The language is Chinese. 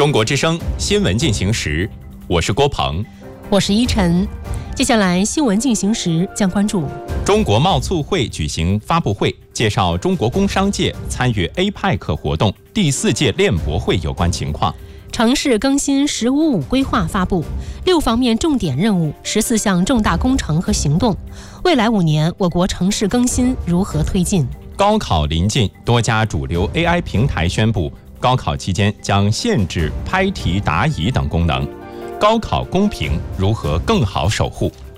中国之声新闻进行时，我是郭鹏， 我是依晨。接下来新闻进行时将关注中国贸促会举行发布会，介绍中国工商界参与 APEC 活动第4届链博会有关情况。 城市更新“十五五”规划发布，6方面重点任务，14项重大工程和行动。未来5年，我国城市更新如何推进？ 高考临近，多家主流 AI 平台宣布，高考期间将限制拍题答疑等功能。高考公平如何更好守护？